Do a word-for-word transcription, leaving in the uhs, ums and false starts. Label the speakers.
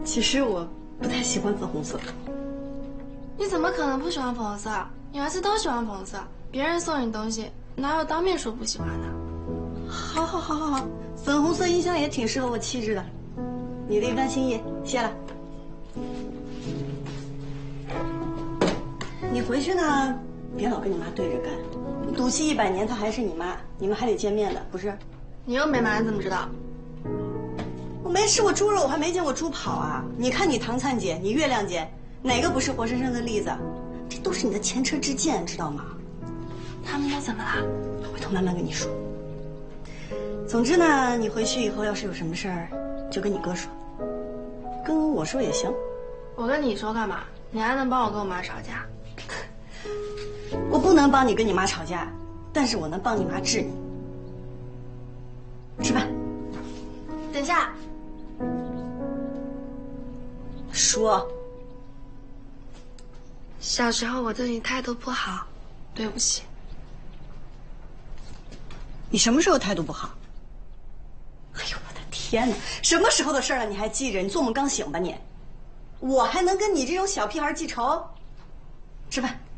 Speaker 1: 其实我不太喜欢粉红色。
Speaker 2: 你怎么可能不喜欢粉红色？女孩子都喜欢粉红色。别人送你东西，哪有当面说不喜欢的？
Speaker 1: 好，好，好，好，好，粉红色音箱也挺适合我气质的。你的一番心意，谢了。你回去呢，别老跟你妈对着干。赌气一百年，她还是你妈，你们还得见面的，不是？
Speaker 2: 你又没买，你怎么知道？
Speaker 1: 我没吃过猪肉，我还没见过猪跑啊！你看你唐灿姐，你月亮姐，哪个不是活生生的例子？这都是你的前车之鉴，知道吗？
Speaker 2: 他们都怎么了？
Speaker 1: 回头慢慢跟你说。总之呢，你回去以后要是有什么事儿，就跟你哥说，跟我说也行。
Speaker 2: 我跟你说干嘛？你还能帮我跟我妈吵架？
Speaker 1: 我不能帮你跟你妈吵架，但是我能帮你妈治你。吃饭。
Speaker 2: 等一下。
Speaker 1: 说。
Speaker 2: 小时候我对你态度不好，对不起。
Speaker 1: 你什么时候态度不好？哎呦我的天哪！什么时候的事了你还记着？你做梦刚醒吧你？我还能跟你这种小屁孩记仇？吃饭。